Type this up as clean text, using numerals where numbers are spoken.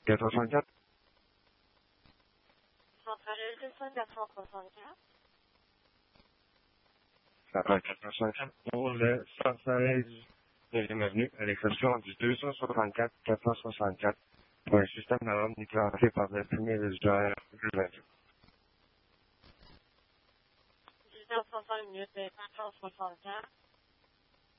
464. Centrale 464. Centrale 464 pour le 116 9e avenue à l'exception du 264 464 pour un système d'alarme déclenché par le premier résidentiel du 28. 19 minutes 464.